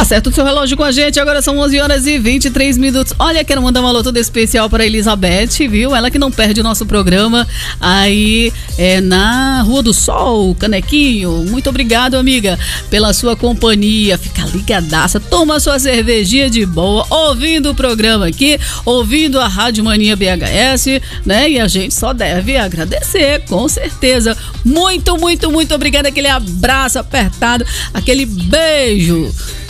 Acerta o seu relógio com a gente, agora são 11h23. Olha, quero mandar um alô todo especial para Elizabeth, viu? Ela que não perde o nosso programa aí na Rua do Sol, Canequinho. Muito obrigado, amiga, pela sua companhia. Fica ligadaça, toma sua cervejinha de boa, ouvindo o programa aqui, ouvindo a Rádio Mania BHS, né? E a gente só deve agradecer, com certeza. Muito, muito, muito obrigada. Aquele abraço apertado, aquele beijo